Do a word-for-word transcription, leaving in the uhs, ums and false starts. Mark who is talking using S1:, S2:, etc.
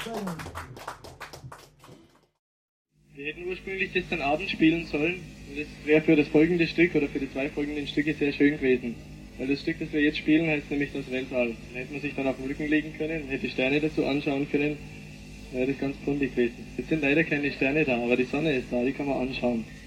S1: Wir hätten ursprünglich gestern Abend spielen sollen und das wäre für das folgende Stück oder für die zwei folgenden Stücke sehr schön gewesen. Weil das Stück, das wir jetzt spielen, heißt nämlich das Weltall. Da hätte man sich dann auf den Rücken legen können, hätte Sterne dazu anschauen können. Da wäre das ganz kundig gewesen. Jetzt sind leider keine Sterne da, aber die Sonne ist da, die kann man anschauen.